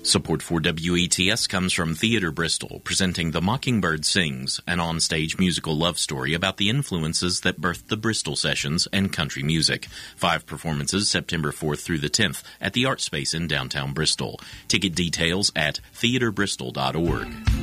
Support for WETS comes from Theatre Bristol, presenting The Mockingbird Sings, an onstage musical love story about the influences that birthed the Bristol Sessions and country music. 5 performances September 4th through the 10th at the Art Space in downtown Bristol. Ticket details at theatrebristol.org.